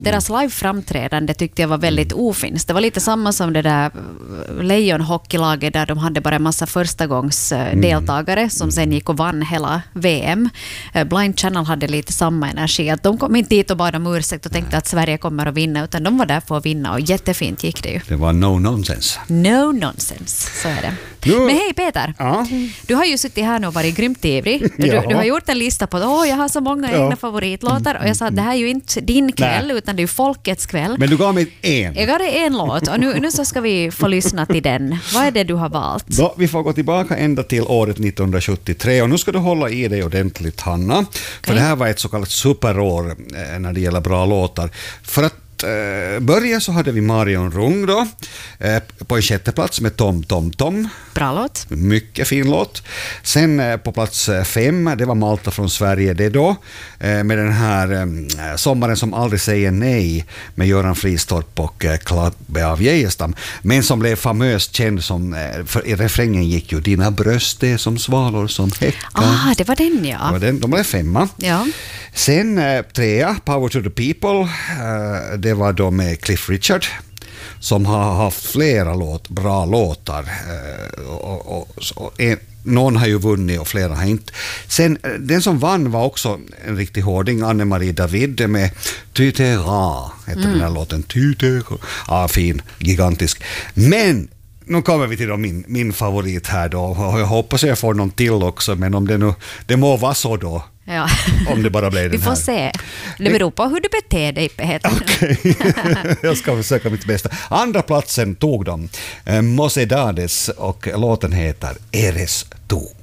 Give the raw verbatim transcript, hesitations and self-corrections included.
Deras live-framträdande tyckte jag var väldigt ofinst. Det var lite samma som det där Lejon-hockeylaget där de hade bara en massa förstagångsdeltagare som sen gick och vann hela V M. Blind Channel hade lite samma energi. Att de kom inte dit och bad om ursäkt och tänkte att Sverige kommer att vinna, utan de var där för att vinna, och jättefint gick det ju. Det var no nonsense. No nonsense, så är det. Jo. Men hej Peter, Ja. du har ju suttit här nu och varit grymt ivrig. Du, Ja. du har gjort en lista på att åh, jag har så många Ja. egna favoritlåtar, och jag sa att det här är ju inte din kväll, Nej. utan det är ju folkets kväll. Men du gav mig en. Jag gav dig en låt, och nu, nu så ska vi få lyssna till den. Vad är det du har valt? Då, vi får gå tillbaka ända till året nittonhundrasjuttiotre, och nu ska du hålla i dig ordentligt, Hanna. För det här var ett så kallat superår eh, när det gäller bra låtar. För att eh, börja så hade vi Marion Rung då, eh, på en sjätte plats med Tom Tom Tom. Bra låt. Mycket fin låt. Sen eh, på plats eh, fem, det var Malta från Sverige det då, eh, med den här eh, Sommaren som aldrig säger nej med Göran Fristorp och eh, Klabbe av Geijerstam, men som blev famöst känd som, eh, för i refrängen gick ju dina bröst är som svalor som häckar. Ah, det var den ja. Det var den, de blev femma. Ja. Sen eh, trea, Power to the People, eh, det var då med Cliff Richard, som har haft flera låt, bra låtar. Eh, och, och, och en, någon har ju vunnit och flera har inte. Sen, eh, den som vann var också en riktig hårding, Anne-Marie David med Tytera, heter mm. den här låten. Tytera. Ja, fin, gigantisk. Men nu kommer vi till då min, min favorit här då, och jag hoppas jag får någon till också, men om det nu, det må vara så då. Ja. Om det bara blev den Vi får här. se. Det beror på hur du beter dig, Peter. Okej, jag ska försöka mitt bästa. Andra platsen tog de eh, Mocedades, och låten heter Eres tú.